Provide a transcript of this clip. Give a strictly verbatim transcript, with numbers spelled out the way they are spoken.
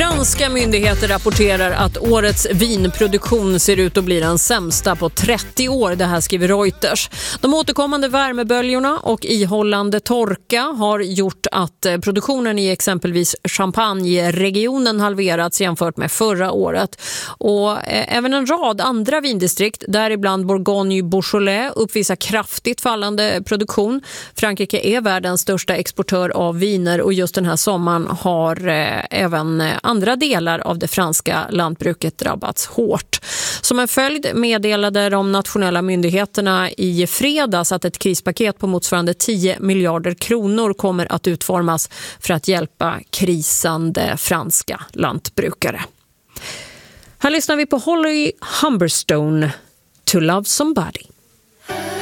Franska myndigheter rapporterar att årets vinproduktion ser ut att bli den sämsta på trettio år. Det här skriver Reuters. De återkommande värmeböljorna och ihållande torka har gjort att produktionen i exempelvis Champagne-regionen halverats jämfört med förra året. Och även en rad andra vindistrikt, däribland Bourgogne-Beaujolais, uppvisar kraftigt fallande produktion. Frankrike är världens största exportör av viner och just den här sommaren har även andra delar av det franska lantbruket drabbats hårt. Som en följd meddelade de nationella myndigheterna i fredags att ett krispaket på motsvarande tio miljarder kronor kommer att utformas för att hjälpa krisande franska lantbrukare. Här lyssnar vi på Holly Humberstone, To Love Somebody.